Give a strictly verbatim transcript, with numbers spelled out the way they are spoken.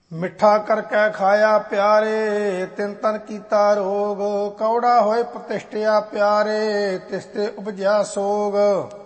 ਮਿੱਠਾ ਕਰਕੇ ਖਾਇਆ ਪਿਆਰੇ, ਤਿਨ ਤਨ ਕੀਤਾ ਰੋਗ। ਕੌੜਾ ਹੋਏ ਪ੍ਰਤਿਸ਼ਠਿਆ ਪਿਆਰੇ, ਤਿਸ ਤੇ ਉਪਜਿਆ ਸੋਗ।